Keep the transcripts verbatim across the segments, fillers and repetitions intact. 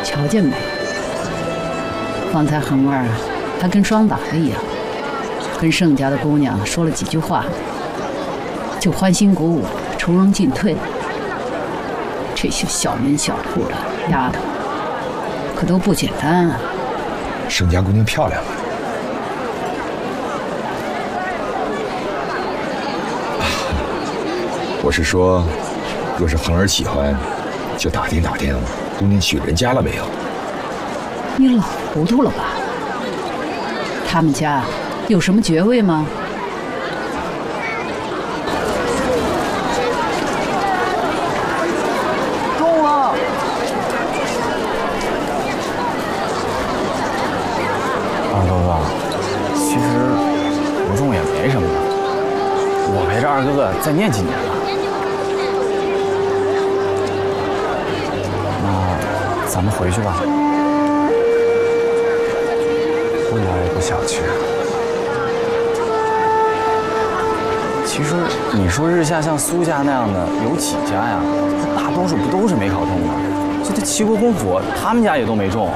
瞧见没？方才恒儿还跟双打的一样，跟盛家的姑娘说了几句话，就欢欣鼓舞，从容进退。这些小门小户的丫头，可都不简单啊！ 盛家姑娘漂亮吗？我是说，若是恒儿喜欢，就打听打听，姑娘娶人家了没有？ 你老糊涂了吧？他们家有什么爵位吗？ 中了！二哥哥，其实不中也没什么的，我陪着二哥哥再念几年了。那咱们回去吧。我哪儿也不想去。其实你说日下像苏家那样的有几家呀？大多数不都是没考中的？就这齐国公府，他们家也都没中。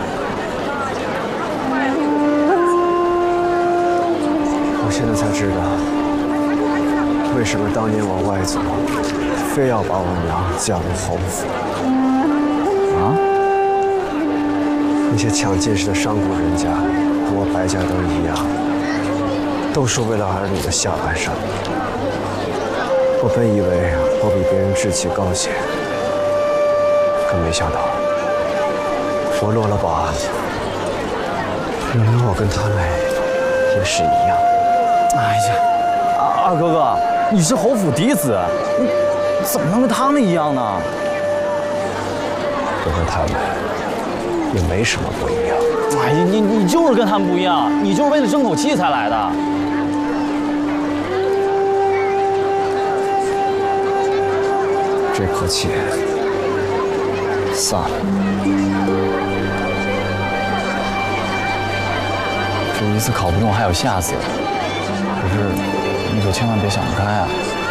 我现在才知道，为什么当年我外祖非要把我娘嫁入侯府。 啊？ 那些抢进士的商贾人家，和我白家都一样，都是为了儿女的下半生。我本以为我比别人志气高些，可没想到我落了榜，原来我跟他们也是一样。 哎呀，二二哥哥，你是侯府嫡子，你怎么能跟他们一样呢？ 我跟他们也没什么不一样。 哎呀，你你就是跟他们不一样，你就是为了争口气才来的。 这口气散了。 这一次考不中还有下次，可是你可千万别想不开啊！